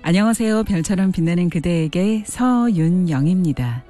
안녕하세요. 별처럼 빛나는 그대에게 서윤영입니다.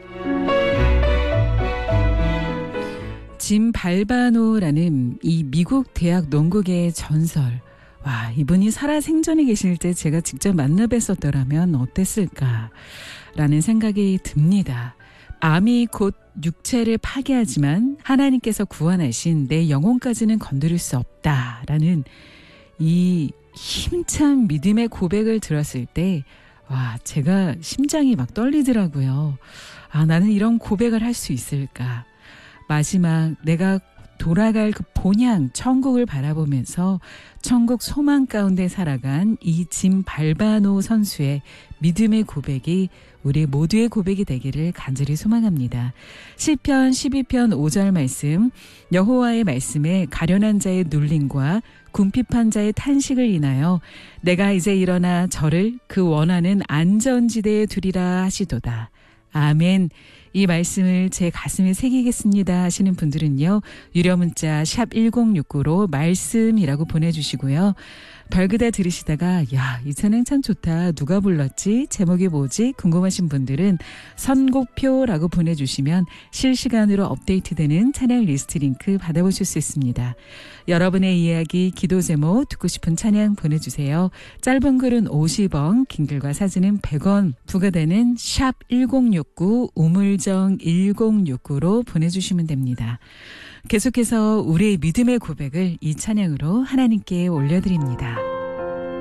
짐 발바노라는 이 미국 대학 농구계의 전설. 와, 이분이 살아생전에 계실 때 제가 직접 만나 뵀었더라면 어땠을까라는 생각이 듭니다. 암이 곧 육체를 파괴하지만 하나님께서 구원하신 내 영혼까지는 건드릴 수 없다라는 이 힘찬 믿음의 고백을 들었을 때 와, 제가 심장이 막 떨리더라고요. 아, 나는 이런 고백을 할 수 있을까? 마지막 내가 돌아갈 그 본향 천국을 바라보면서 천국 소망 가운데 살아간 이 짐 발바노 선수의 믿음의 고백이 우리 모두의 고백이 되기를 간절히 소망합니다. 시편 12편 5절 말씀, 여호와의 말씀에 가련한 자의 눌림과 궁핍한 자의 탄식을 인하여 내가 이제 일어나 저를 그 원하는 안전지대에 두리라 하시도다. 아멘. 이 말씀을 제 가슴에 새기겠습니다 하시는 분들은요. 유료 문자 샵 1069로 말씀이라고 보내주시고요. 벌그다 들으시다가 야, 이 찬양 참 좋다. 누가 불렀지? 제목이 뭐지? 궁금하신 분들은 선곡표라고 보내주시면 실시간으로 업데이트되는 찬양 리스트 링크 받아보실 수 있습니다. 여러분의 이야기, 기도 제목, 듣고 싶은 찬양 보내주세요. 짧은 글은 50원, 긴 글과 사진은 100원 부과되는 샵 1069 우물정 1069로 보내주시면 됩니다. 계속해서 우리의 믿음의 고백을 이 찬양으로 하나님께 올려드립니다.